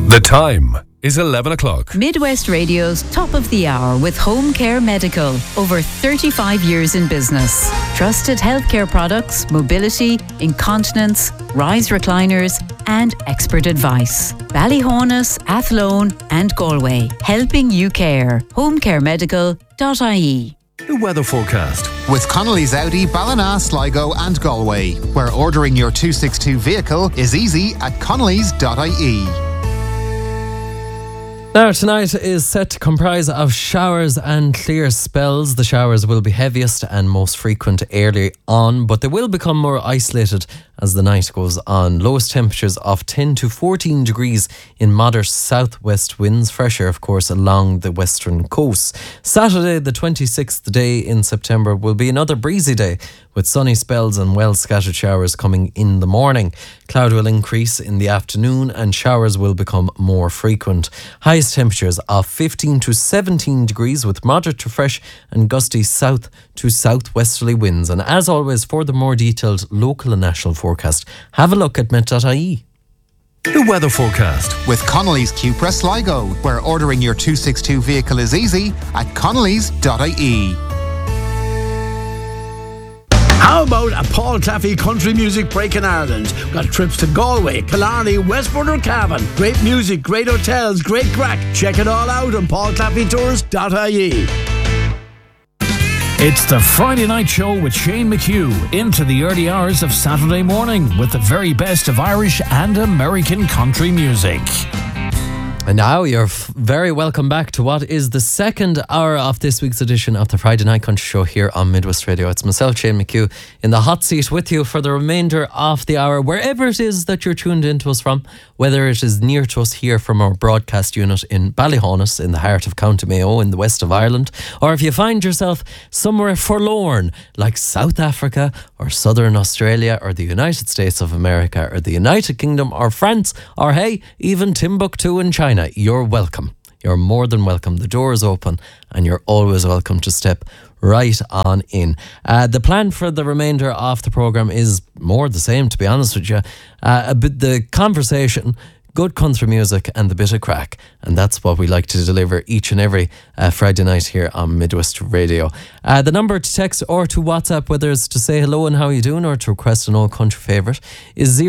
The time is 11 o'clock. Midwest Radio's Top of the Hour with Home Care Medical. Over 35 years in business. Trusted healthcare products, mobility, incontinence, rise recliners and expert advice. Ballyhonus, Athlone and Galway. Helping you care. homecaremedical.ie. The weather forecast with Connolly's Audi, Ballina, Sligo and Galway, where ordering your 262 vehicle is easy at connolly's.ie. Now, tonight is set to comprise of showers and clear spells. The showers will be heaviest and most frequent early on, but they will become more isolated as the night goes on. Lowest temperatures of 10 to 14 degrees in moderate southwest winds, fresher of course along the western coast. Saturday the 26th day in September will be another breezy day with sunny spells and well scattered showers coming in the morning. Cloud will increase in the afternoon and showers will become more frequent. Highest temperatures of 15 to 17 degrees with moderate to fresh and gusty south to southwesterly winds. And as always, for the more detailed local and national forecast, have a look at met.ie. The weather forecast with Connolly's Cupra Sligo, where ordering your 262 vehicle is easy at connolly's.ie. How about a Paul Claffey country music break in Ireland? We've got trips to Galway, Killarney, Westport or Cavan. Great music, great hotels, great crack. Check it all out on paulclaffeytours.ie. It's the Friday Night Show with Shane McHugh into the early hours of Saturday morning with the very best of Irish and American country music. And now you're very welcome back to what is the second hour of this week's edition of the Friday Night Country Show here on Midwest Radio. It's myself, Shane McHugh, in the hot seat with you for the remainder of the hour, wherever it is that you're tuned into us from, whether it is near to us here from our broadcast unit in Ballyhonus, in the heart of County Mayo, in the west of Ireland, or if you find yourself somewhere forlorn, like South Africa, or Southern Australia, or the United States of America, or the United Kingdom, or France, or hey, even Timbuktu in China. You're welcome. You're more than welcome. The door is open and you're always welcome to step right on in. The plan for the remainder of the programme is more the same, to be honest with you. The conversation, good country music and the bit of crack. And that's what we like to deliver each and every Friday night here on Midwest Radio. The number to text or to WhatsApp, whether it's to say hello and how you doing or to request an old country favourite, is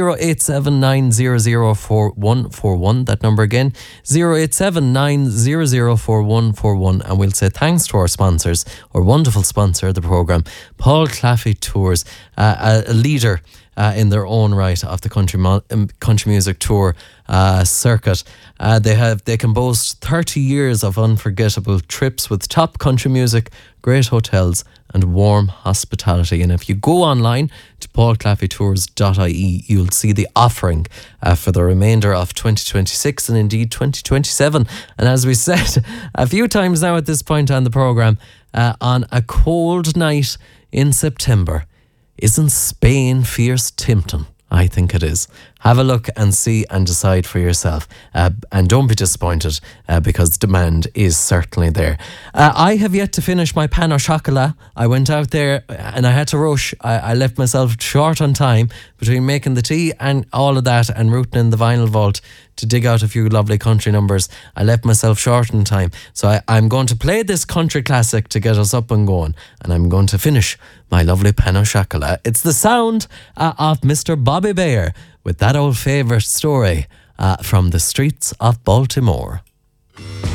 08790044141. That number again, 08790044141. And we'll say thanks to our sponsors, our wonderful sponsor of the programme, Paul Claffey Tours, a leader in their own right of the country music tour circuit. They can boast 30 years of unforgettable trips with top country music, great hotels and warm hospitality. And if you go online to paulclaffeytours.ie, you'll see the offering for the remainder of 2026 and indeed 2027. And as we said a few times now at this point on the programme, on a cold night in September, isn't Spain fierce tempting? I think it is. Have a look and see and decide for yourself. And don't be disappointed because demand is certainly there. I have yet to finish my pan au chocolat. I went out there and I had to rush. I left myself short on time between making the tea and all of that and rooting in the vinyl vault to dig out a few lovely country numbers. I left myself short on time. So I'm going to play this country classic to get us up and going. And I'm going to finish my lovely pan au chocolat. It's the sound of Mr. Bobby Bear with that old favourite story from the streets of Baltimore.